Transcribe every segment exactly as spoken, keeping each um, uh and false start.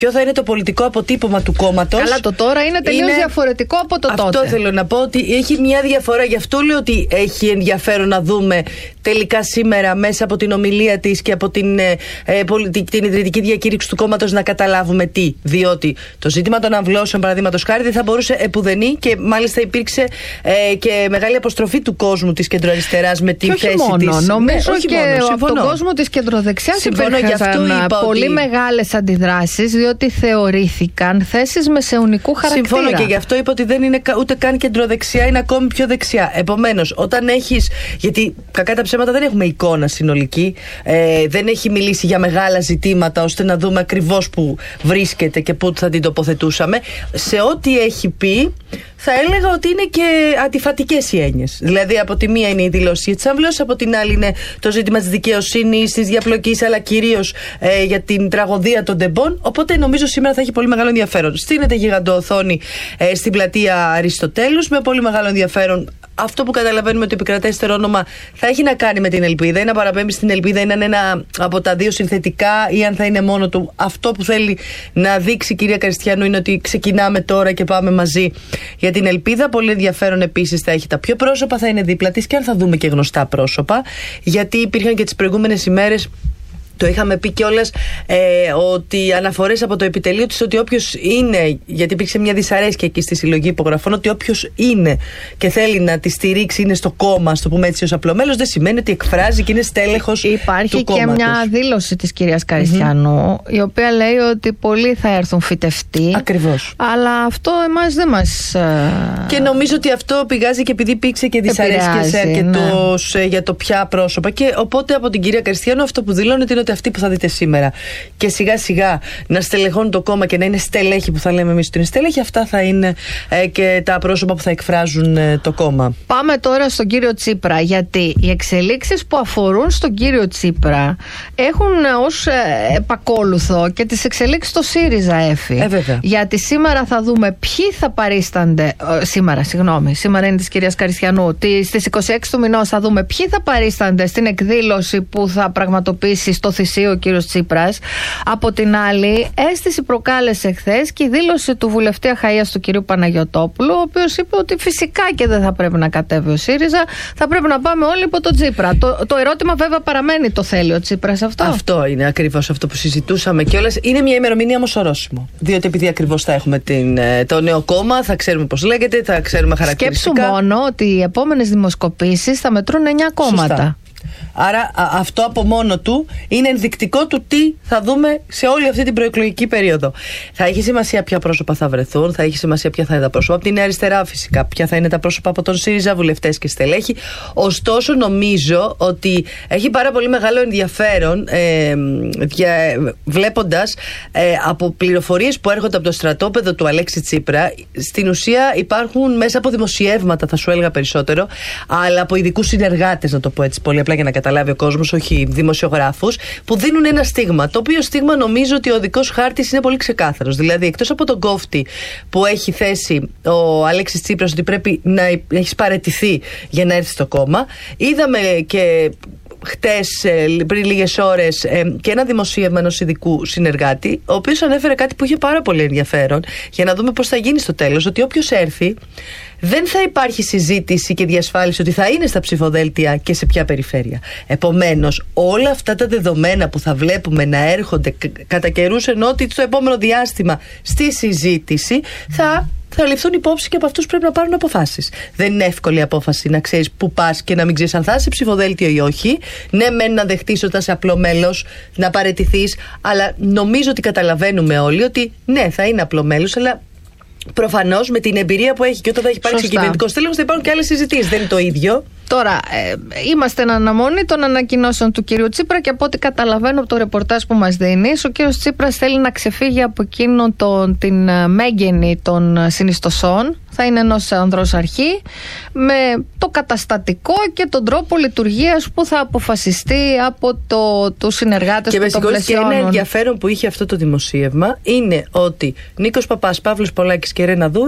ποιο θα είναι το πολιτικό αποτύπωμα του κόμματος. Καλά, το τώρα είναι τελείως είναι... διαφορετικό από το αυτό τότε. Αυτό θέλω να πω, ότι έχει μια διαφορά. Γι' αυτό λέω ότι έχει ενδιαφέρον να δούμε τελικά σήμερα μέσα από την ομιλία της και από την, ε, πολιτική, την ιδρυτική διακήρυξη του κόμματος να καταλάβουμε τι. Διότι το ζήτημα των αμβλώσεων, παραδείγματος χάρη, δεν θα μπορούσε επουδενή και μάλιστα υπήρξε ε, και μεγάλη αποστροφή του κόσμου της κεντροαριστεράς με την θέση μόνο, της. Νομίζω ναι, και μόνο, από τον κόσμο της κεντροδεξιάς υπήρχαν πολύ ότι... μεγάλες αντιδράσεις, διότι θεωρήθηκαν θέσεις μεσαιωνικού χαρακτήρα. Συμφωνώ και γι' αυτό είπα ότι δεν είναι ούτε καν κεντροδεξιά, είναι ακόμη πιο δεξιά. Επομένως, όταν έχεις. Γιατί κακά τα ψέματα δεν έχουμε εικόνα συνολική, ε, δεν έχει μιλήσει για μεγάλα ζητήματα ώστε να δούμε ακριβώς που βρίσκεται και πού θα την τοποθετούσαμε. Σε ό,τι έχει πει, θα έλεγα ότι είναι και αντιφατικές οι έννοιες. Δηλαδή, από τη μία είναι η δηλώση της αμβλώσης, από την άλλη είναι το ζήτημα της δικαιοσύνης, της διαπλοκής, αλλά κυρίως ε, για την τραγωδία των τεμπών. Οπότε, νομίζω σήμερα θα έχει πολύ μεγάλο ενδιαφέρον. Στείνεται γιγαντοοθόνη ε, στην πλατεία Αριστοτέλους με πολύ μεγάλο ενδιαφέρον. Αυτό που καταλαβαίνουμε ότι το επικρατέστερο όνομα θα έχει να κάνει με την ελπίδα ή να παραπέμπει στην ελπίδα ή να είναι ένα από τα δύο συνθετικά ή αν θα είναι μόνο του. Αυτό που θέλει να δείξει η κυρία Καριστιανού είναι ότι ξεκινάμε τώρα και πάμε μαζί για την ελπίδα. Πολύ ενδιαφέρον επίσης θα έχει τα πιο πρόσωπα, θα είναι δίπλα της και αν θα δούμε και γνωστά πρόσωπα, γιατί υπήρχαν και τις προηγούμενες ημέρες. Το είχαμε πει κιόλας ε, ότι αναφορές από το επιτελείο της ότι όποιος είναι, γιατί υπήρξε μια δυσαρέσκεια εκεί στη συλλογή υπογραφών, ότι όποιος είναι και θέλει να τη στηρίξει, είναι στο κόμμα, στο πούμε έτσι ως απλομέλος, δεν σημαίνει ότι εκφράζει και είναι στέλεχος του κόμματος. Υπάρχει και μια δήλωση της κυρίας Καριστιανού, mm-hmm. η οποία λέει ότι πολλοί θα έρθουν φυτευτοί. Ακριβώς. Αλλά αυτό εμάς δεν μας. Και νομίζω ότι αυτό πηγάζει και επειδή υπήρξε και δυσαρέσκεια σε αρκετούς ναι. για το ποια πρόσωπα. Και οπότε από την κυρία Καριστιανού αυτό που δηλώνεται είναι ότι αυτοί που θα δείτε σήμερα και σιγά σιγά να στελεχώνουν το κόμμα και να είναι στελέχη που θα λέμε εμείς ότι είναι στελέχη, αυτά θα είναι ε, και τα πρόσωπα που θα εκφράζουν ε, το κόμμα. Πάμε τώρα στον κύριο Τσίπρα, γιατί οι εξελίξεις που αφορούν στον κύριο Τσίπρα έχουν ως ε, επακόλουθο και τις εξελίξεις στο ΣΥΡΙΖΑ, Έφη. Ε, βέβαια. Γιατί σήμερα θα δούμε ποιοι θα παρίστανται. Ε, σήμερα, συγγνώμη, σήμερα είναι της κυρίας Καριστιανού. Στις είκοσι έξι του μηνός θα δούμε ποιοι θα παρίστανται στην εκδήλωση που θα πραγματοποιήσει στο Θησίο ο κύριος Τσίπρας. Από την άλλη, αίσθηση προκάλεσε χθες και η δήλωση του βουλευτή Αχαΐας του κυρίου Παναγιωτόπουλου, ο οποίος είπε ότι φυσικά και δεν θα πρέπει να κατέβει ο ΣΥΡΙΖΑ, θα πρέπει να πάμε όλοι υπό τον Τσίπρα. Το, το ερώτημα βέβαια παραμένει, το θέλει ο Τσίπρας αυτό. Αυτό είναι ακριβώς αυτό που συζητούσαμε κιόλας. Είναι μια ημερομηνία όμως ορόσημο. Διότι επειδή ακριβώς θα έχουμε την, το νέο κόμμα, θα ξέρουμε πώς λέγεται, θα ξέρουμε χαρακτηριστικά. Σκέψου μόνο ότι οι επόμενες δημοσκοπήσεις θα μετρούν εννιά κόμματα. Σωστά. Άρα α, αυτό από μόνο του είναι ενδεικτικό του τι θα δούμε σε όλη αυτή την προεκλογική περίοδο. Θα έχει σημασία ποια πρόσωπα θα βρεθούν, θα έχει σημασία ποια θα είναι τα πρόσωπα από την Νέα Αριστερά, φυσικά, ποια θα είναι τα πρόσωπα από τον ΣΥΡΙΖΑ, βουλευτές και στελέχη. Ωστόσο, νομίζω ότι έχει πάρα πολύ μεγάλο ενδιαφέρον ε, δια, βλέποντας ε, από πληροφορίες που έρχονται από το στρατόπεδο του Αλέξη Τσίπρα. Στην ουσία υπάρχουν μέσα από δημοσιεύματα, θα σου έλεγα περισσότερο, αλλά από ειδικούς συνεργάτες, να το πω έτσι πολύ απλά για να καταλάβει ο κόσμος, όχι δημοσιογράφους, που δίνουν ένα στίγμα. Το οποίο στίγμα νομίζω ότι ο οδικός χάρτης είναι πολύ ξεκάθαρος. Δηλαδή, εκτός από τον κόφτη που έχει θέσει ο Αλέξης Τσίπρας ότι πρέπει να έχεις παραιτηθεί για να έρθει στο κόμμα, είδαμε και χτες, πριν λίγες ώρες, και ένα δημοσίευμα ενός ειδικού συνεργάτη, ο οποίος ανέφερε κάτι που είχε πάρα πολύ ενδιαφέρον, για να δούμε πώς θα γίνει στο τέλος, ότι όποιος έρθει δεν θα υπάρχει συζήτηση και διασφάλιση ότι θα είναι στα ψηφοδέλτια και σε ποια περιφέρεια. Επομένως, όλα αυτά τα δεδομένα που θα βλέπουμε να έρχονται κατά καιρούς, ενώ ότι στο επόμενο διάστημα στη συζήτηση θα θα ληφθούν υπόψη και από αυτούς πρέπει να πάρουν αποφάσεις. Δεν είναι εύκολη απόφαση να ξέρεις πού πας και να μην ξέρεις αν θα είσαι ψηφοδέλτιο ή όχι. Ναι, μεν να δεχτείς όταν είσαι απλό μέλος, να παραιτηθείς, αλλά νομίζω ότι καταλαβαίνουμε όλοι ότι ναι, θα είναι απλό μέλος, αλλά προφανώς με την εμπειρία που έχει και όταν θα έχει πάρει κυβερνητικό στέλεχος θα υπάρχουν και άλλες συζητήσεις. Δεν είναι το ίδιο. Τώρα, ε, είμαστε εν αναμονή των ανακοινώσεων του κυρίου Τσίπρα και από ό,τι καταλαβαίνω από το ρεπορτάζ που μας δίνεις, ο κύριος Τσίπρας θέλει να ξεφύγει από εκείνο τον, την μέγενη των συνιστοσών. Θα είναι ενός ανδρός αρχή με το καταστατικό και τον τρόπο λειτουργίας που θα αποφασιστεί από το, τους συνεργάτες και που τον πλαισιώνουν. Και ένα ενδιαφέρον που είχε αυτό το δημοσίευμα είναι ότι Νίκος Παπάς, Παύλος Πολάκης και Ρένα Δούρου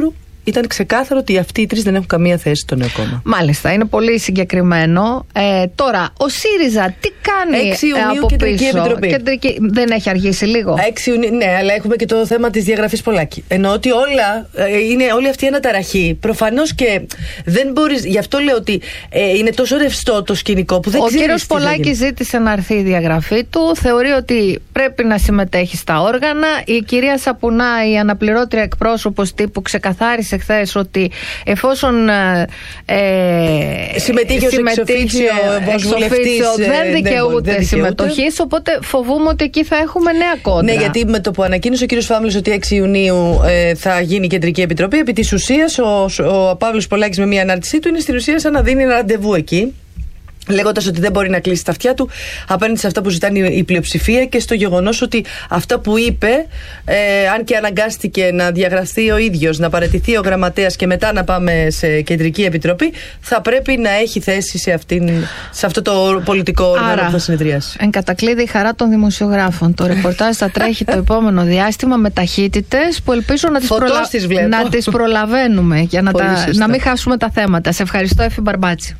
ήταν ξεκάθαρο ότι αυτοί οι τρεις δεν έχουν καμία θέση στο νέο κόμμα. Μάλιστα, είναι πολύ συγκεκριμένο. Ε, τώρα, ο ΣΥΡΙΖΑ τι κάνει έξι Ιουνίου από Κεντρική πίσω? Επιτροπή. Κεντρική, δεν έχει αργήσει λίγο? έξι Ιουνίου, ναι, αλλά έχουμε και το θέμα της διαγραφής Πολάκη. Ενώ ότι όλα, ε, είναι όλη αυτή η αναταραχή. Προφανώς και δεν μπορείς. Γι' αυτό λέω ότι ε, είναι τόσο ρευστό το σκηνικό που δεν ο ξέρεις. Ο κύριος Πολάκης ζήτησε να έρθει η διαγραφή του. Θεωρεί ότι πρέπει να συμμετέχει στα όργανα. Η κυρία Σαπουνά, η αναπληρώτρια εκπρόσωπος τύπου, ξεκαθάρισε χθες ότι εφόσον ε, συμμετείχε ως εξοφίτσιο δεν δικαιούται συμμετοχής, οπότε φοβούμαι ότι εκεί θα έχουμε νέα κόντρα. Ναι, γιατί με το που ανακοίνωσε ο κύριος Φάμλης ότι έξι Ιουνίου ε, θα γίνει η Κεντρική Επιτροπή, επί της ουσίας ο, ο Παύλος Πολάκης με μια ανάρτησή του είναι στην ουσία σαν να δίνει ένα ραντεβού εκεί, λέγοντας ότι δεν μπορεί να κλείσει τα αυτιά του απέναντι σε αυτά που ζητάνε η πλειοψηφία και στο γεγονός ότι αυτά που είπε, ε, αν και αναγκάστηκε να διαγραφεί ο ίδιος, να παραιτηθεί ο γραμματέας και μετά να πάμε σε Κεντρική Επιτροπή, θα πρέπει να έχει θέση σε, αυτήν, σε αυτό το πολιτικό όργανο που θα συνεδριάσει. Εν κατακλείδη η χαρά των δημοσιογράφων. Το ρεπορτάζ θα τρέχει το επόμενο διάστημα με ταχύτητες που ελπίζω να τις, προλα... να τις προλαβαίνουμε για να, τα... να μην χάσουμε τα θέματα. Σε ευχαριστώ, Εφη Μπαρμπάτση.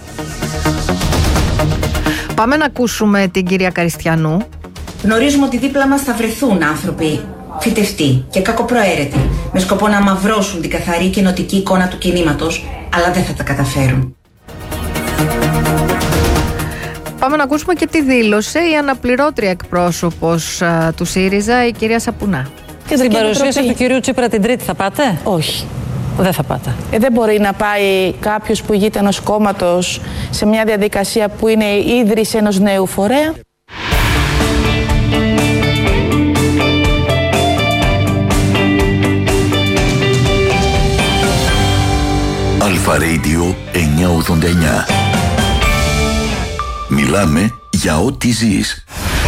Πάμε να ακούσουμε την κυρία Καριστιανού. Γνωρίζουμε ότι δίπλα μας θα βρεθούν άνθρωποι φυτευτοί και κακοπροαίρετοι με σκοπό να αμαυρώσουν την καθαρή κοινοτική εικόνα του κινήματος, αλλά δεν θα τα καταφέρουν. Πάμε να ακούσουμε και τι δήλωσε η αναπληρώτρια εκπρόσωπος α, του ΣΥΡΙΖΑ, η κυρία Σαπουνά. Και στην παρουσίαση του κυρίου Τσίπρα την Τρίτη θα πάτε? Όχι. Δεν θα πάτε. Ε, δεν μπορεί να πάει κάποιος που ηγείται ενός κόμματος σε μια διαδικασία που είναι η ίδρυση ενός νέου φορέα. Αλφα Radio εννιακόσια ογδόντα εννιά. Μιλάμε για ό,τι ζεις.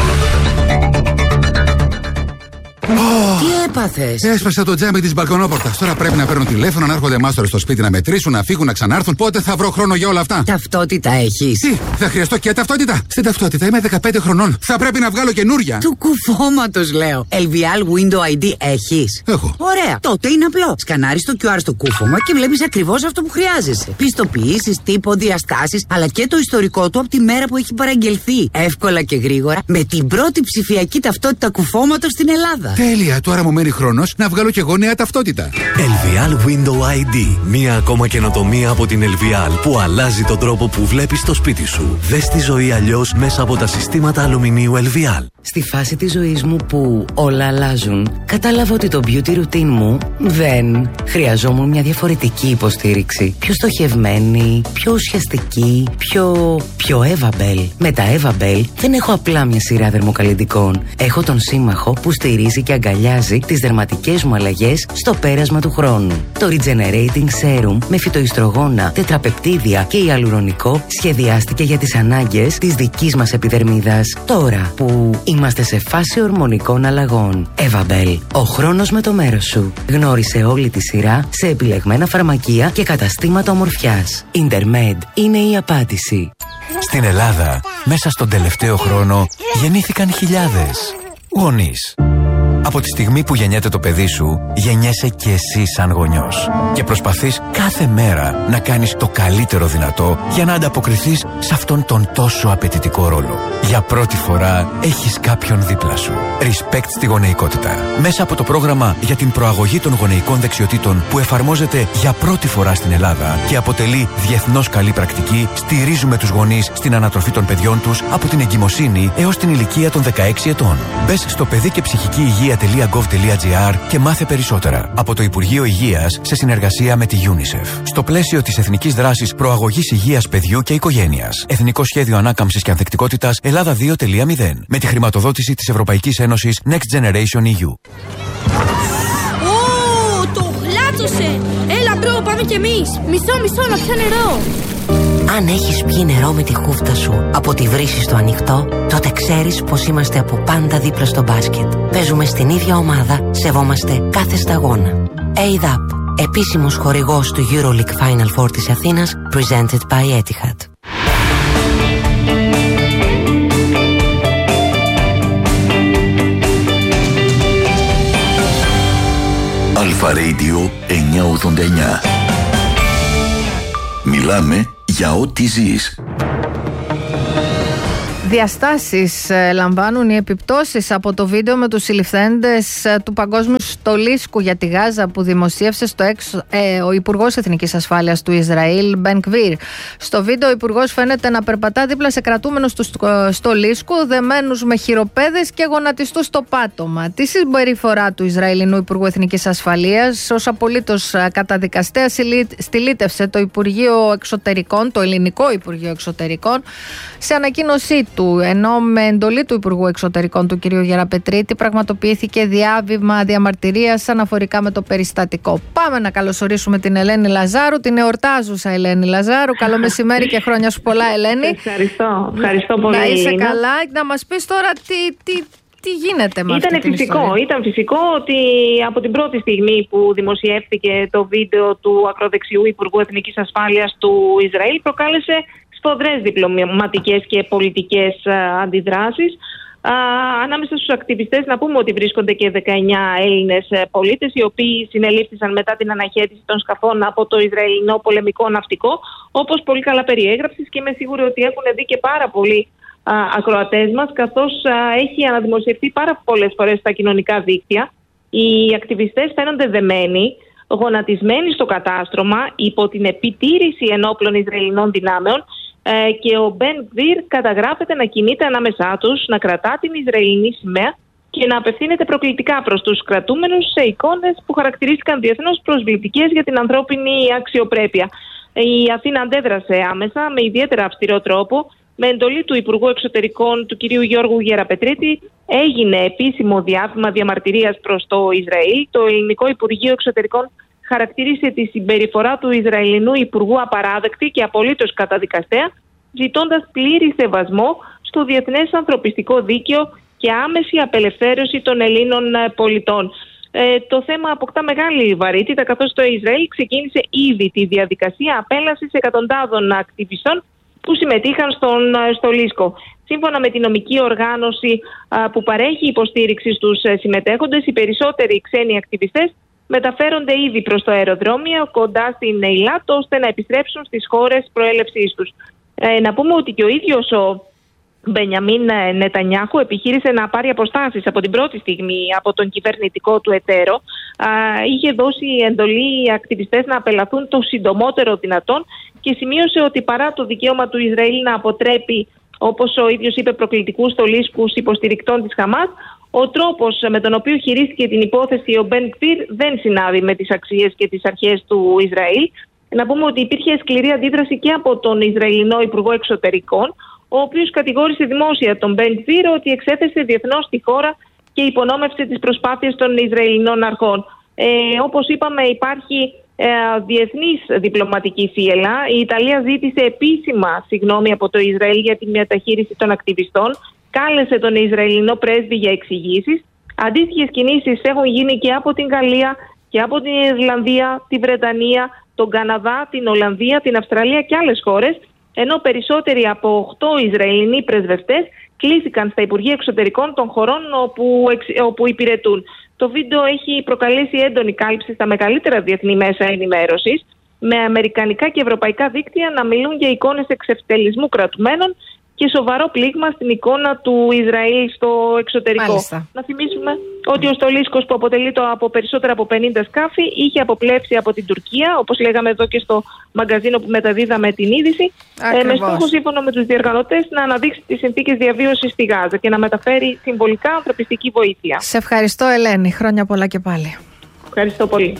Τι έπαθες? Έσπασα το τζάμι της μπαλκονόπορτας. Τώρα πρέπει να παίρνουν τηλέφωνο, να έρχονται μάστορες στο σπίτι να μετρήσουν, να φύγουν, να ξανάρθουν. Πότε θα βρω χρόνο για όλα αυτά? Ταυτότητα έχεις? Τι, θα χρειαστώ και ταυτότητα? Στην ταυτότητα είμαι δεκαπέντε χρονών. Θα πρέπει να βγάλω καινούρια. Του κουφώματος λέω. ελ βι ελ Window άι ντι έχεις? Έχω. Ωραία. Τότε είναι απλό. Σκανάρεις το κιου αρ στο κούφωμα και βλέπεις ακριβώς αυτό που χρειάζεσαι. Πιστοποιήσεις, τύπο, διαστάσεις, αλλά και το ιστορικό του από τη μέρα που έχει παραγγελθεί. Εύκολα και γρήγορα με την πρώτη ψηφιακή ταυτότητα κουφώματος στην Ελλάδα. Τέλεια, τώρα μου μένει χρόνος να βγάλω κι εγώ νέα ταυτότητα. ελ βι ελ Window άι ντι. Μία ακόμα καινοτομία από την ελ βι ελ που αλλάζει τον τρόπο που βλέπεις το σπίτι σου. Δες τη ζωή αλλιώς μέσα από τα συστήματα αλουμινίου ελ βι ελ. Στη φάση της ζωής μου που όλα αλλάζουν, κατάλαβα ότι το beauty routine μου δεν χρειαζόμουν μια διαφορετική υποστήριξη. Πιο στοχευμένη, πιο ουσιαστική, πιο... πιο Evabel. Με τα Evabel δεν έχω απλά μια σειρά δερμοκαλλυντικών. Έχω τον σύμμαχο που στηρίζει και αγκαλιάζει τις δερματικές μου αλλαγές στο πέρασμα του χρόνου. Το Regenerating Serum με φυτοϊστρογόνα, τετραπεπτίδια και ιαλουρονικό σχεδιάστηκε για τις ανάγκες της δικής μας επιδερμίδας. Τώρα που είμαστε σε φάση ορμονικών αλλαγών. Evabel. Ο χρόνος με το μέρος σου. Γνώρισε όλη τη σειρά σε επιλεγμένα φαρμακεία και καταστήματα ομορφιάς. Intermed είναι η απάντηση. Στην Ελλάδα, μέσα στον τελευταίο χρόνο, γεννήθηκαν χιλιάδες γονείς. Από τη στιγμή που γεννιέται το παιδί σου, γεννιέσαι και εσύ σαν γονιός. Και προσπαθείς κάθε μέρα να κάνεις το καλύτερο δυνατό για να ανταποκριθείς σε αυτόν τον τόσο απαιτητικό ρόλο. Για πρώτη φορά έχεις κάποιον δίπλα σου. Respect στη γονεϊκότητα. Μέσα από το πρόγραμμα για την προαγωγή των γονεϊκών δεξιοτήτων που εφαρμόζεται για πρώτη φορά στην Ελλάδα και αποτελεί διεθνώς καλή πρακτική, στηρίζουμε τους γονείς στην ανατροφή των παιδιών τους από την εγκυμοσύνη έως την ηλικία των δεκαέξι ετών. Μπες στο παιδί και ψυχική υγεία.gov.gr και μάθε περισσότερα. Από το Υπουργείο Υγείας σε συνεργασία με τη UNICEF. Στο πλαίσιο της Εθνικής Δράσης Προαγωγής Υγείας Παιδιού και Οικογένειας. Εθνικό Σχέδιο Ανάκαμψης και Ανθεκτικότητας Ελλάδα δύο κόμμα μηδέν. Με τη χρηματοδότηση της Ευρωπαϊκής Ένωσης Next Generation ι γιου. Ω, το γλάτσωσε! Έλα μπρο, πάμε κι εμείς! Μισό, μισό, να πιω νερό! Αν έχεις πιει νερό με τη χούφτα σου από τη βρύση στο ανοιχτό, τότε ξέρεις πως είμαστε από πάντα δίπλα στο μπάσκετ. Παίζουμε στην ίδια ομάδα, σεβόμαστε κάθε σταγόνα. έι ντι έι πι, επίσημος χορηγός του EuroLeague Final Four της Αθήνας, presented by Etihad. Αλφα Αλφα Radio εννιακόσια ογδόντα εννιά. Μιλάμε για ό,τι ζεις. Διαστάσεις ε, λαμβάνουν οι επιπτώσεις από το βίντεο με τους συλληφθέντες ε, του Παγκόσμιου Στολίσκου για τη Γάζα που δημοσίευσε στο έξω, ε, ο Υπουργός Εθνικής Ασφάλειας του Ισραήλ, Μπεν Γκβίρ. Στο βίντεο ο Υπουργός φαίνεται να περπατά δίπλα σε κρατούμενους του Στολίσκου, δεμένους με χειροπέδες και γονατιστούς στο πάτωμα. Τη συμπεριφορά του Ισραηλινού Υπουργού Εθνικής Ασφαλείας ως απολύτως καταδικαστέα στυλίτευσε το Υπουργείο Εξωτερικών, το Ελληνικό Υπουργείο Εξωτερικών, σε ανακοίνωσή του. Ενώ με εντολή του Υπουργού Εξωτερικών του κ. Γεραπετρίτη πραγματοποιήθηκε διάβημα διαμαρτυρίας αναφορικά με το περιστατικό. Πάμε να καλωσορίσουμε την Ελένη Λαζάρου, την εορτάζουσα Ελένη Λαζάρου. Καλό μεσημέρι και χρόνια σου πολλά, Ελένη. Ευχαριστώ, ευχαριστώ πολύ. Να είσαι Ελίνα. καλά. Να μας πεις τώρα τι, τι, τι γίνεται με Ήτανε αυτή την φυσικό, ιστορία. Ήταν φυσικό ότι από την πρώτη στιγμή που δημοσιεύτηκε το βίντεο του ακροδεξιού Υπουργού Εθνικής Ασφάλειας του Ισραήλ προκάλεσε σφοδρές διπλωματικές και πολιτικές α, αντιδράσεις. Α, ανάμεσα στους ακτιβιστές να πούμε ότι βρίσκονται και δεκαεννιά Έλληνες πολίτες οι οποίοι συνελήφθησαν μετά την αναχέτηση των σκαφών από το Ισραηλινό πολεμικό ναυτικό, όπως πολύ καλά περιέγραψες, και είμαι σίγουρη ότι έχουν δει και πάρα πολλοί α, ακροατές μας, καθώς α, έχει αναδημοσιευτεί πάρα πολλές φορές στα κοινωνικά δίκτυα. Οι ακτιβιστές φαίνονται δεμένοι, γονατισμένοι στο κατάστρωμα υπό την επιτήρηση ενόπλων Ισραηλινών δυνάμεων, ε, και ο Μπεν Γκβίρ καταγράφεται να κινείται ανάμεσά τους, να κρατά την Ισραηλινή σημαία και να απευθύνεται προκλητικά προς τους κρατούμενους σε εικόνες που χαρακτηρίστηκαν διεθνώς προσβλητικές για την ανθρώπινη αξιοπρέπεια. Η Αθήνα αντέδρασε άμεσα με ιδιαίτερα αυστηρό τρόπο. Με εντολή του Υπουργού Εξωτερικών του κ. Γιώργου Γεραπετρίτη έγινε επίσημο διάβημα διαμαρτυρίας προς το Ισραήλ. Το Ελληνικό Υπουργείο Εξωτερικών χαρακτήρισε τη συμπεριφορά του Ισραηλινού Υπουργού απαράδεκτη και απολύτως καταδικαστέα, ζητώντας πλήρη σεβασμό στο διεθνές ανθρωπιστικό δίκαιο και άμεση απελευθέρωση των Ελλήνων πολιτών. Ε, το θέμα αποκτά μεγάλη βαρύτητα, καθώς το Ισραήλ ξεκίνησε ήδη τη διαδικασία απέλασης εκατοντάδων ακτιβιστών που συμμετείχαν στον Στολίσκο. Σύμφωνα με τη νομική οργάνωση α, που παρέχει υποστήριξη στους συμμετέχοντες, οι περισσότεροι ξένοι ακτιβιστές μεταφέρονται ήδη προς το αεροδρόμιο κοντά στην Ειλάτ, ώστε να επιστρέψουν στις χώρες προέλευσής τους. Ε, να πούμε ότι και ο ίδιος ο Μπενιαμίν Νετανιάχου επιχείρησε να πάρει αποστάσεις από την πρώτη στιγμή από τον κυβερνητικό του εταίρο. Α, είχε δώσει εντολή οι ακτιβιστές να απελαθούν το συντομότερο δυνατόν και σημείωσε ότι παρά το δικαίωμα του Ισραήλ να αποτρέπει, όπως ο ίδιος είπε, προκλητικούς στολίσκους υποστηρικτών της Χαμάς, ο τρόπος με τον οποίο χειρίστηκε την υπόθεση ο Μπεν Γκβίρ δεν συνάδει με τις αξίες και τις αρχές του Ισραήλ. Να πούμε ότι υπήρχε σκληρή αντίδραση και από τον Ισραηλινό Υπουργό Εξωτερικών, ο οποίος κατηγόρησε δημόσια τον Μπεν Γκβίρ ότι εξέθεσε διεθνώς τη χώρα και υπονόμευσε τις προσπάθειες των Ισραηλινών αρχών. Ε, όπως είπαμε, υπάρχει ε, διεθνής διπλωματική θύελλα. Η Ιταλία ζήτησε επίσημα συγγνώμη από το Ισραήλ για τη μεταχείριση των ακτιβιστών. Κάλεσε τον Ισραηλινό πρέσβη για εξηγήσεις. Αντίστοιχες κινήσεις έχουν γίνει και από την Γαλλία και από την Ιρλανδία, τη Βρετανία, τον Καναδά, την Ολλανδία, την Αυστραλία και άλλες χώρες, ενώ περισσότεροι από οκτώ Ισραηλινοί πρεσβευτές κλήθηκαν στα Υπουργεία Εξωτερικών των χωρών όπου, όπου υπηρετούν. Το βίντεο έχει προκαλέσει έντονη κάλυψη στα μεγαλύτερα διεθνή μέσα ενημέρωσης, με αμερικανικά και ευρωπαϊκά δίκτυα να μιλούν για εικόνες εξευτελισμού κρατουμένων και σοβαρό πλήγμα στην εικόνα του Ισραήλ στο εξωτερικό. Μάλιστα. Να θυμίσουμε ότι ο Στολίσκος, που αποτελείται από περισσότερα από πενήντα σκάφη, είχε αποπλέψει από την Τουρκία, όπως λέγαμε εδώ και στο μαγκαζίνο που μεταδίδαμε την είδηση, ε, με στόχο, σύμφωνα με τους διοργανωτές, να αναδείξει τις συνθήκες διαβίωσης στη Γάζα και να μεταφέρει συμβολικά ανθρωπιστική βοήθεια. Σε ευχαριστώ, Ελένη. Χρόνια πολλά και πάλι. Ευχαριστώ πολύ.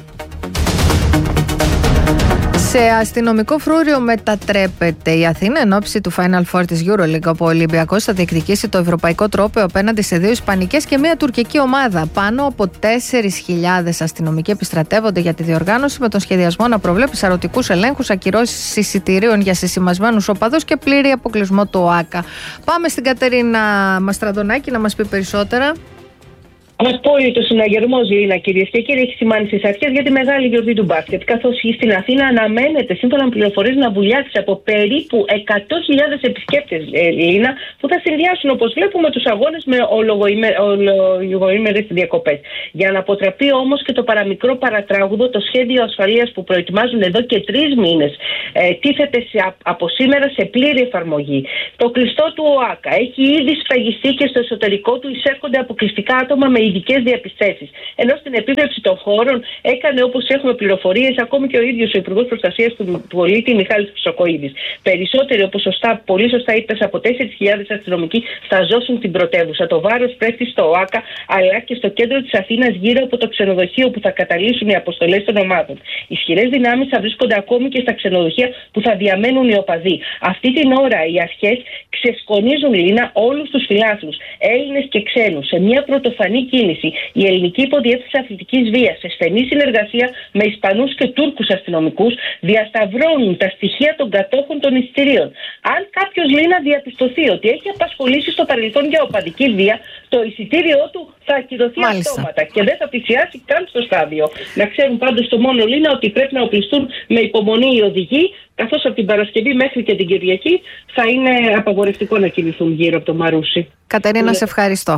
Σε αστυνομικό φρούριο μετατρέπεται η Αθήνα εν ώψη του Final Four της EuroLeague, όπου ο Ολυμπιακός θα διεκδικήσει το ευρωπαϊκό τρόπαιο απέναντι σε δύο ισπανικές και μία τουρκική ομάδα. Πάνω από τέσσερις χιλιάδες αστυνομικοί επιστρατεύονται για τη διοργάνωση, με τον σχεδιασμό να προβλέπει σαρωτικούς ελέγχους, ακυρώσεις εισιτηρίων για συσημασμένους οπαδούς και πλήρη αποκλεισμό του ΟΑΚΑ. Πάμε στην Κατερίνα Μαστραντονάκη να μας πει περισσότερα. Απόλυτο συναγερμό, Λίνα, κυρίες και κύριοι, έχει σημάνει στις αρχές για τη μεγάλη γιορτή του μπάσκετ. Καθώς στην Αθήνα αναμένεται, σύμφωνα με πληροφορίες, να βουλιάξει από περίπου εκατό χιλιάδες επισκέπτες, Λίνα, που θα συνδυάσουν, όπως βλέπουμε, τους αγώνες με ολογοήμερες διακοπές. Για να αποτραπεί όμως και το παραμικρό παρατράγουδο, το σχέδιο ασφαλείας που προετοιμάζουν εδώ και τρεις μήνες ε, τίθεται σε, από σήμερα σε πλήρη εφαρμογή. Το κλειστό του ΟΑΚΑ έχει ήδη σφραγιστεί και στο εσωτερικό του εισέρχονται αποκλειστικά άτομα με ειδικές διαπιστέσεις. Ενώ στην επίβλεψη των χώρων έκανε, όπως έχουμε πληροφορίες, ακόμη και ο ίδιος ο Υπουργός Προστασίας του Πολίτη, Μιχάλης Χρυσοκοΐδης. Περισσότεροι, όπως σωστά, πολύ σωστά είπες, από τέσσερις χιλιάδες αστυνομικοί θα ζώσουν την πρωτεύουσα. Το βάρος πέφτει στο ΟΑΚΑ αλλά και στο κέντρο της Αθήνας, γύρω από το ξενοδοχείο που θα καταλύσουν οι αποστολές των ομάδων. Ισχυρές δυνάμεις θα βρίσκονται ακόμη και στα ξενοδοχεία που θα διαμένουν οι οπαδοί. Αυτή την ώρα οι αρχές ξεσκονίζουν, Λίνα, όλους τους φιλάθλους, Έλληνες και ξένους, σε μια πρωτοφανή κίνηση. Η ελληνική υποδιεύθυνση αθλητικής βίας, σε στενή συνεργασία με Ισπανούς και Τούρκους αστυνομικούς, διασταυρώνουν τα στοιχεία των κατόχων των εισιτηρίων. Αν κάποιος, Λίνα, διαπιστωθεί ότι έχει απασχολήσει στο παρελθόν για οπαδική βία, το εισιτήριό του θα ακυρωθεί αυτόματα και δεν θα πλησιάσει καν στο στάδιο. Να ξέρουν πάντως το μόνο, Λίνα, ότι πρέπει να οπλιστούν με υπομονή οι οδηγοί, καθώς από την Παρασκευή μέχρι και την Κυριακή θα είναι απαγορευτικό να κινηθούν γύρω από το Μαρούσι. Κατερίνα, σε ευχαριστώ.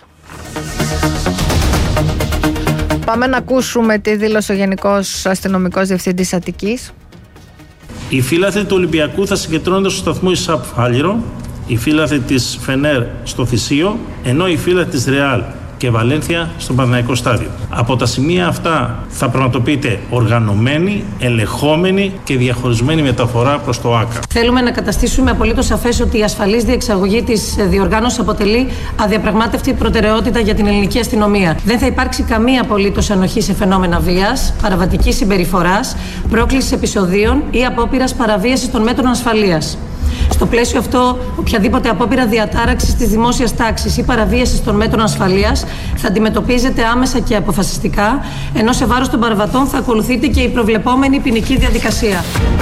Πάμε να ακούσουμε τι δήλωσε ο Γενικός Αστυνομικός Διευθυντής Αττικής. Οι φύλαθλοι του Ολυμπιακού θα συγκεντρώνονται στο σταθμό ΙΣΑΠ Φάληρο, οι φύλαθλοι της Φενέρ στο Θησίο, ενώ οι φύλαθλοι της Ρεάλ και Βαλένθια στο Παναθηναϊκό στάδιο. Από τα σημεία αυτά θα πραγματοποιείται οργανωμένη, ελεγχόμενη και διαχωρισμένη μεταφορά προς το ΆΚΑ. Θέλουμε να καταστήσουμε απολύτως σαφές ότι η ασφαλής διεξαγωγή της διοργάνωσης αποτελεί αδιαπραγμάτευτη προτεραιότητα για την ελληνική αστυνομία. Δεν θα υπάρξει καμία απολύτως ανοχή σε φαινόμενα βίας, παραβατικής συμπεριφοράς, πρόκλησης επεισοδίων ή απόπειρας παραβίασης των μέτρων ασφαλείας. Στο πλαίσιο αυτό, οποιαδήποτε απόπειρα διατάραξης της δημόσιας τάξης ή παραβίασης των μέτρων ασφαλείας θα αντιμετωπίζεται άμεσα και αποφασιστικά, ενώ σε βάρος των παραβατών θα ακολουθείται και η προβλεπόμενη ποινική διαδικασία.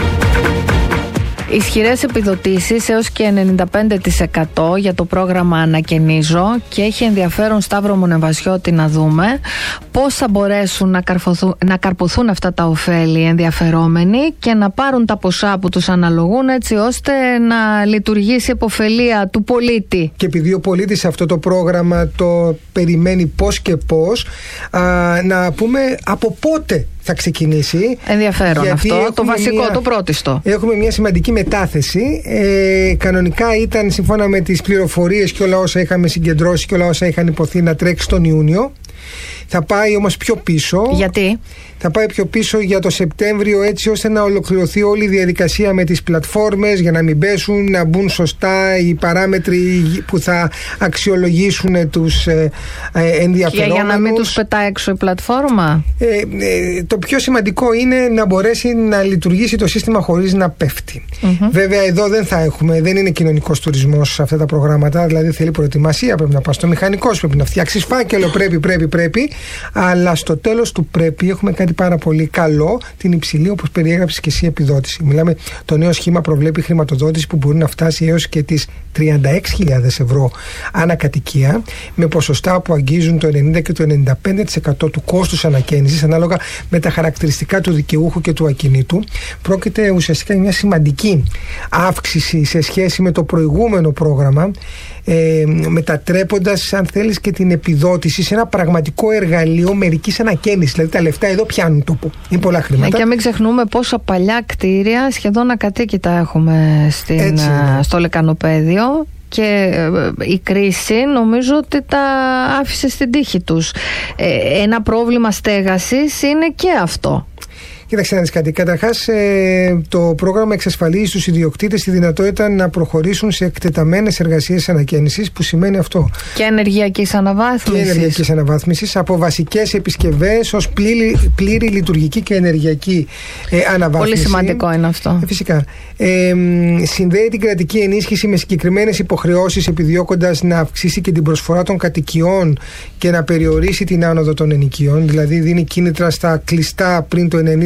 Ισχυρές επιδοτήσεις έως και ενενήντα πέντε τοις εκατό για το πρόγραμμα Ανακαινίζω, και έχει ενδιαφέρον, Σταύρο Μονεβασιώτη, να δούμε πώς θα μπορέσουν να, καρποθούν, να καρποθούν αυτά τα ωφέλη οι ενδιαφερόμενοι και να πάρουν τα ποσά που τους αναλογούν, έτσι ώστε να λειτουργήσει επωφελία του πολίτη. Και επειδή ο πολίτης αυτό το πρόγραμμα το περιμένει πώς και πώς, α, να πούμε από πότε θα ξεκινήσει. Ενδιαφέρον αυτό, το βασικό, μια, το πρώτιστο. Έχουμε μια σημαντική μετάθεση. Ε, κανονικά ήταν, σύμφωνα με τις πληροφορίες και όλα όσα είχαμε συγκεντρώσει και όλα όσα είχαν υποθεί, να τρέξει τον Ιούνιο. Θα πάει όμως πιο πίσω. Γιατί? Θα πάει πιο πίσω για το Σεπτέμβριο, έτσι ώστε να ολοκληρωθεί όλη η διαδικασία με τις πλατφόρμες, για να μην πέσουν, να μπουν σωστά οι παράμετροι που θα αξιολογήσουν τους ε, ε, ενδιαφερόμενους. Και για να μην τους πετάει έξω η πλατφόρμα. Ε, ε, το πιο σημαντικό είναι να μπορέσει να λειτουργήσει το σύστημα χωρίς να πέφτει. Mm-hmm. Βέβαια εδώ δεν θα έχουμε, δεν είναι κοινωνικός τουρισμός σε αυτά τα προγράμματα, δηλαδή θέλει προετοιμασία, πρέπει να πας στο μηχανικός, πρέπει να φτιάξεις φάκελο, πρέπει, πρέπει, πρέπει, αλλά στο τέλος του πρέπει έχουμε κάτι πάρα πολύ καλό, την υψηλή, όπως περιέγραψες και εσύ, επιδότηση. Μιλάμε, το νέο σχήμα προβλέπει χρηματοδότηση που μπορεί να φτάσει έως και τις τριάντα έξι χιλιάδες ευρώ ανά κατοικία, με ποσοστά που αγγίζουν το ενενήντα και το ενενήντα πέντε τοις εκατό του κόστους ανακαίνησης, ανάλογα με τα χαρακτηριστικά του δικαιούχου και του ακινήτου. Πρόκειται ουσιαστικά για μια σημαντική αύξηση σε σχέση με το προηγούμενο πρόγραμμα, ε, μετατρέποντας, αν θέλεις, και την επιδότηση σε ένα πραγματικό εργαλείο μερικής ανακαίνησης. Δηλαδή τα λεφτά εδώ πιάνουν τόπο. Είναι πολλά χρήματα. Και μην ξεχνούμε πόσα παλιά κτίρια, σχεδόν ακατοίκητα, έχουμε στην, στο λεκανοπαίδιο. Και η κρίση νομίζω ότι τα άφησε στην τύχη τους. Ε, ένα πρόβλημα στέγασης είναι και αυτό. Κοίταξε να δεις κάτι. Καταρχάς, ε, το πρόγραμμα εξασφαλίζει στους ιδιοκτήτες τη δυνατότητα να προχωρήσουν σε εκτεταμένες εργασίες ανακαίνησης, που σημαίνει αυτό. Και ενεργειακής αναβάθμισης. Και ενεργειακής αναβάθμισης, από βασικές επισκευές ως πλήρη, πλήρη λειτουργική και ενεργειακή ε, αναβάθμιση. Πολύ σημαντικό είναι αυτό. Ε, φυσικά. Ε, συνδέει την κρατική ενίσχυση με συγκεκριμένες υποχρεώσεις, επιδιώκοντας να αυξήσει και την προσφορά των κατοικιών και να περιορίσει την άνοδο των ενοικιών. Δηλαδή, δίνει κίνητρα στα κλειστά πριν το ενενήντα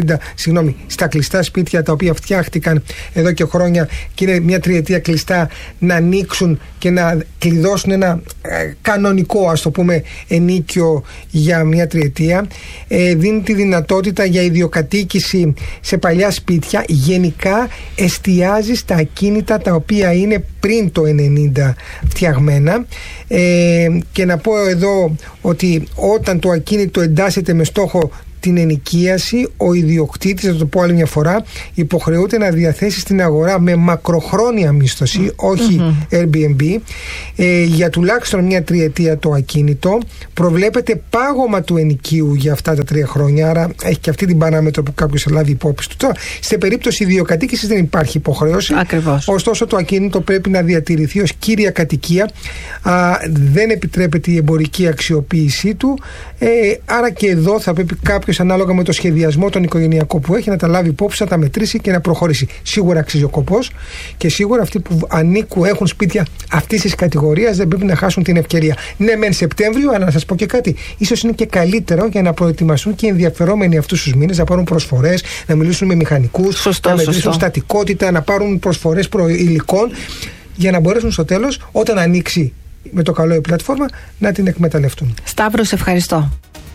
ενενήντα, συγγνώμη, στα κλειστά σπίτια τα οποία φτιάχτηκαν εδώ και χρόνια και είναι μια τριετία κλειστά, να ανοίξουν και να κλειδώσουν ένα ε, κανονικό, ας το πούμε, ενίκιο για μια τριετία. Ε, δίνει τη δυνατότητα για ιδιοκατοίκηση σε παλιά σπίτια. Γενικά εστιάζει στα ακίνητα τα οποία είναι πριν το ενενήντα φτιαγμένα. Ε, και να πω εδώ ότι όταν το ακίνητο εντάσσεται με στόχο την ενοικίαση, ο ιδιοκτήτης, θα το πω άλλη μια φορά, υποχρεούται να διαθέσει στην αγορά με μακροχρόνια μίσθωση, mm. όχι mm-hmm. Airbnb, ε, για τουλάχιστον μια τριετία το ακίνητο. Προβλέπεται πάγωμα του ενοικίου για αυτά τα τρία χρόνια, άρα έχει και αυτή την παράμετρο που κάποιος θα λάβει υπόψη του. Τώρα, σε περίπτωση ιδιοκατοίκησης δεν υπάρχει υποχρέωση. Ακριβώς. Ωστόσο, το ακίνητο πρέπει να διατηρηθεί ως κύρια κατοικία. Α, δεν επιτρέπεται η εμπορική αξιοποίησή του. Ε, άρα και εδώ θα πρέπει κάποιος, ανάλογα με το σχεδιασμό τον οικογενειακό που έχει, να τα λάβει υπόψη, να τα μετρήσει και να προχωρήσει. Σίγουρα αξίζει ο κόπος και σίγουρα αυτοί που ανήκουν, έχουν σπίτια αυτής της κατηγορίας, δεν πρέπει να χάσουν την ευκαιρία. Ναι, μεν Σεπτέμβριο, αλλά να σας πω και κάτι, ίσως είναι και καλύτερο για να προετοιμαστούν και οι ενδιαφερόμενοι αυτούς τους μήνες, να πάρουν προσφορές, να μιλήσουν με μηχανικούς, σωστό, να μετρήσουν σωστό. στατικότητα, να πάρουν προσφορές προηλικών, για να μπορέσουν στο τέλος, όταν ανοίξει με το καλό η πλατφόρμα, να την εκμεταλλευτούν. Σταύρο, σε ευχαριστώ.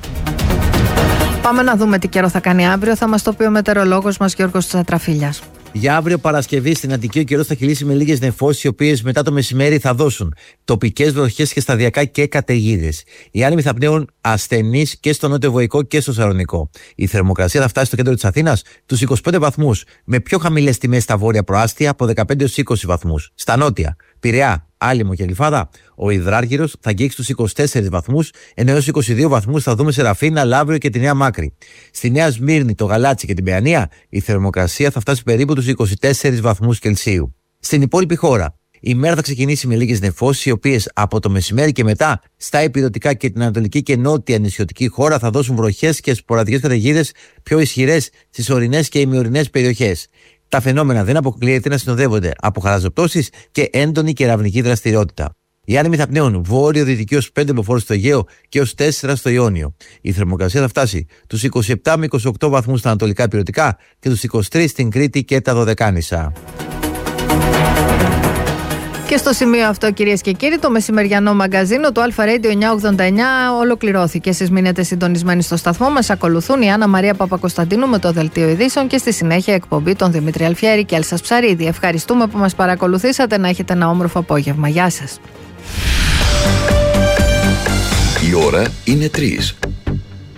Πάμε να δούμε τι καιρό θα κάνει αύριο. Θα μας το πει ο μετεωρολόγος μας Γιώργος Τσατραφίλιας. Για αύριο Παρασκευή στην Αττική ο καιρός θα κυλήσει με λίγες νεφώσεις, οι οποίες μετά το μεσημέρι θα δώσουν τοπικές βροχές και σταδιακά και καταιγίδες. Οι άνεμοι θα πνέουν ασθενείς και στο νότιο-βοϊκό και στο Σαρονικό. Η θερμοκρασία θα φτάσει στο κέντρο της Αθήνας τους είκοσι πέντε βαθμούς, με πιο χαμηλές τιμές στα βόρεια προάστια από δεκαπέντε έως είκοσι βαθμούς. Στα νότια, Πειραιά, Άλυμο και Λιφάδα, ο Ιδράργυρος θα αγγίξει τους είκοσι τέσσερις βαθμούς, ενώ έως είκοσι δύο βαθμούς θα δούμε σε Ραφίνα, Λαύριο και τη Νέα Μάκρη. Στη Νέα Σμύρνη, το Γαλάτσι και την Παιανία, η θερμοκρασία θα φτάσει περίπου τους είκοσι τέσσερις βαθμούς Κελσίου. Στην υπόλοιπη χώρα, η μέρα θα ξεκινήσει με λίγες νεφώσεις, οι οποίες από το μεσημέρι και μετά στα ηπειρωτικά και την ανατολική και νότια νησιωτική χώρα θα δώσουν βροχές και σποραδικές καταιγίδες πιο ισχυρές στις ορεινές και ημιορεινές περιοχές. Τα φαινόμενα δεν αποκλείεται να συνοδεύονται από χαλαζοπτώσεις και έντονη κεραυνική δραστηριότητα. Οι άνεμοι θα πνέουν βόρειο-δυτική ως πέντε μποφόρ στο Αιγαίο και ως τέσσερα στο Ιόνιο. Η θερμοκρασία θα φτάσει τους είκοσι επτά με είκοσι οκτώ βαθμούς στα ανατολικά ηπειρωτικά και τους είκοσι τρεις στην Κρήτη και τα Δωδεκάνησα. Και στο σημείο αυτό, κυρίες και κύριοι, το μεσημεριανό μαγκαζίνο του Αλφα Radio εννιακόσια ογδόντα εννιά ολοκληρώθηκε. Εσείς μείνετε συντονισμένοι στο σταθμό μας. Ακολουθούν η Άννα Μαρία Παπακοσταντίνου με το Δελτίο Ειδήσεων και στη συνέχεια εκπομπή των Δημήτρη Αλφιέρη και Έλσας Ψαρίδη. Ευχαριστούμε που μας παρακολουθήσατε. Να έχετε ένα όμορφο απόγευμα. Γεια σας. Η ώρα είναι τρεις.